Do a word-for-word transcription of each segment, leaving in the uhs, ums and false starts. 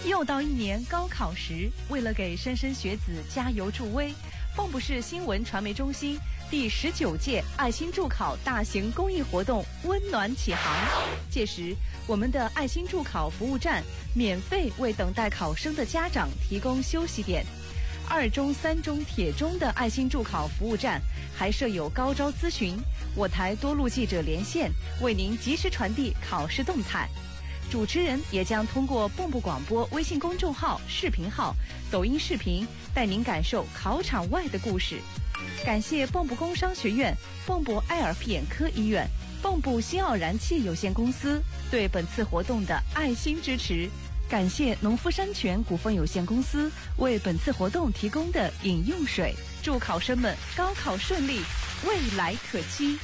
又到一年高考时，为了给莘莘学子加油助威，蚌埠市新闻传媒中心第十九届爱心助考大型公益活动温暖启航。届时，我们的爱心助考服务站免费为等待考生的家长提供休息点。二中、三中、铁中的爱心助考服务站还设有高招咨询，我台多路记者连线，为您及时传递考试动态。主持人也将通过蚌埠广播微信公众号、视频号、抖音视频，带您感受考场外的故事。感谢蚌埠工商学院、蚌埠爱尔皮眼科医院、蚌埠新奥燃气有限公司对本次活动的爱心支持。感谢农夫山泉股份有限公司为本次活动提供的饮用水。祝考生们高考顺利，未来可期。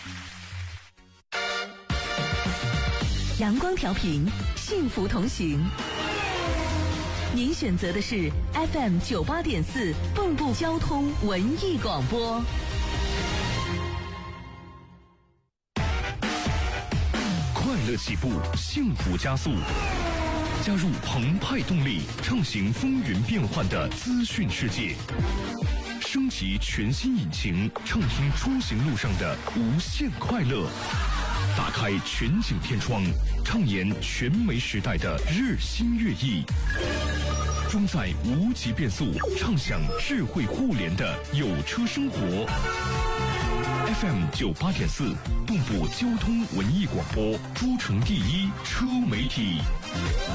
阳光调频，幸福同行。您选择的是 F M 九八点四蚌埠交通文艺广播。 快乐起步，幸福加速。加入澎湃动力，畅行风云变幻的资讯世界。升级全新引擎，畅听出行路上的无限快乐。打开全景天窗，畅言全媒时代的日新月异。装载无极变速，畅享智慧互联的有车生活。F M 九八点四，蚌埠交通文艺广播，诸城第一车媒体。